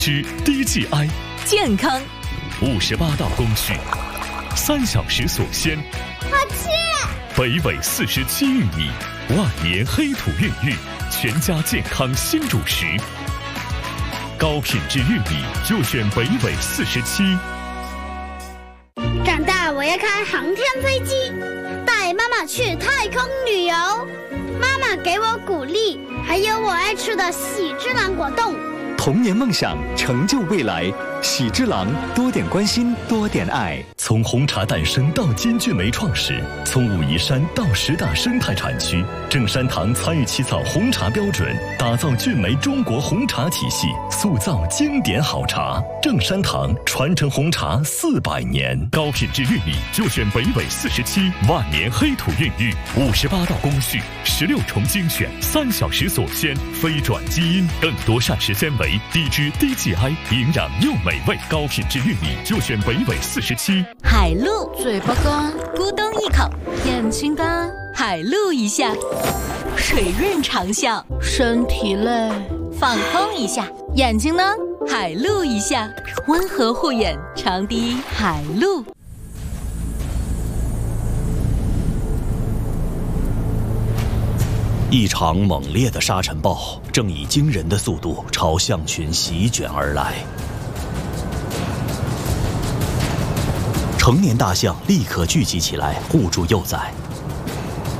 之 DGI 健康 58道工序，3小时锁鲜。 好吃。 北纬47玉米，万年黑土孕育，全家健康新主食。高品质玉米就选北纬47。 长大我要开航天飞机，带妈妈去太空旅游。妈妈给我鼓励，还有我爱吃的喜之郎果冻。 童年梦想，成就未来。喜之郎，多点关心，多点爱。 从红茶诞生到金骏眉创始，从武夷山到10大生态产区，正山堂参与起草红茶标准，打造骏眉中国红茶体系，塑造经典好茶。正山堂传承红茶400年，高品质玉米就选北纬47，万年黑土孕育，58道工序，16重精选，3小时锁鲜，非转基因，更多膳食纤维，低脂低 GI， 营养又美味，高品质玉米就选北纬47。 海陆，嘴巴干，咕咚一口；眼睛干，海陆一下；水润长效，身体累，放空一下；眼睛呢，海陆一下，温和护眼，长滴海陆。 一场猛烈的沙尘暴正以惊人的速度朝象群席卷而来。成年大象立刻聚集起来，护住幼崽。